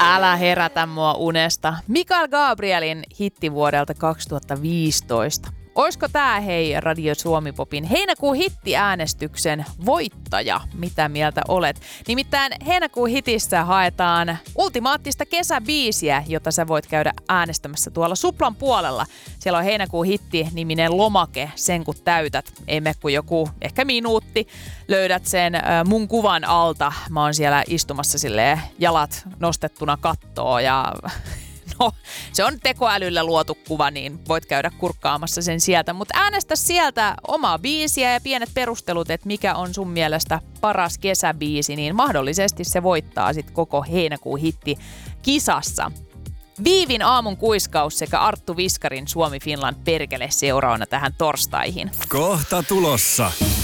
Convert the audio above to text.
Älä herätä mua unesta. Mikael Gabrielin hitti vuodelta 2015. Oisko tää hei Radio Suomi Popin heinäkuun hittiäänestyksen voittaja? Mitä mieltä olet? Nimittäin heinäkuun hitissä haetaan ultimaattista kesäbiisiä, jota sä voit käydä äänestämässä tuolla Suplan puolella. Siellä on heinäkuun hitti-niminen lomake, sen kun täytät. Ei mene kuin joku ehkä minuutti. Löydät sen mun kuvan alta. Mä oon siellä istumassa silleen jalat nostettuna kattoo ja... No, se on tekoälyllä luotu kuva, niin voit käydä kurkkaamassa sen sieltä. Mutta äänestä sieltä omaa biisiä ja pienet perustelut, että mikä on sun mielestä paras kesäbiisi, niin mahdollisesti se voittaa sitten koko heinäkuun hitti kisassa. Viivin aamun kuiskaus sekä Arttu Viskarin Suomi Finland perkele seuraavana tähän torstaihin. Kohta tulossa.